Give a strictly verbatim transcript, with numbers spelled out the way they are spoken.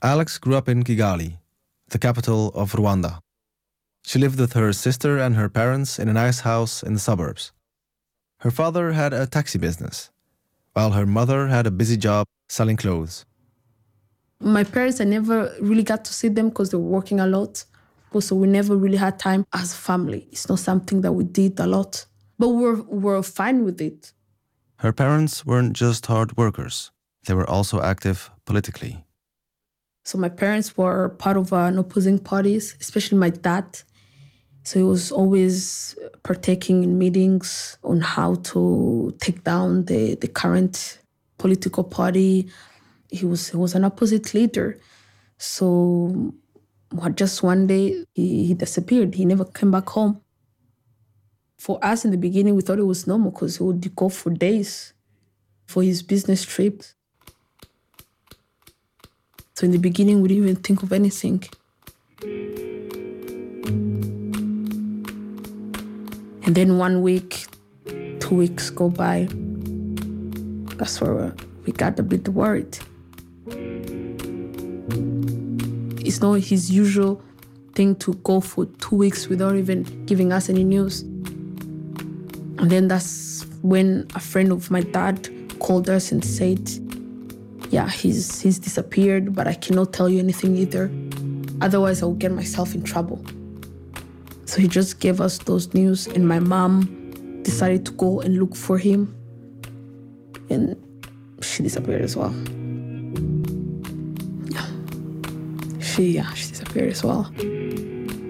Alex grew up in Kigali, the capital of Rwanda. She lived with her sister and her parents in a nice house in the suburbs. Her father had a taxi business, while her mother had a busy job selling clothes. My parents, I never really got to see them because they were working a lot. So we never really had time as a family. It's not something that we did a lot. But we're, we're fine with it. Her parents weren't just hard workers. They were also active politically. So my parents were part of an opposing parties, especially my dad. So he was always partaking in meetings on how to take down the, the current political party. He was he was an opposite leader. So just one day, he, he disappeared. He never came back home. For us in the beginning, we thought it was normal because he would go for days for his business trips. So in the beginning, we didn't even think of anything. And then one week, two weeks go by. That's where we got a bit worried. It's not his usual thing to go for two weeks without even giving us any news. And then that's when a friend of my dad called us and said, yeah, he's he's disappeared, but I cannot tell you anything either. Otherwise, I'll get myself in trouble. So he just gave us those news, and my mom decided to go and look for him. And she disappeared as well. Yeah. She, yeah, she disappeared as well.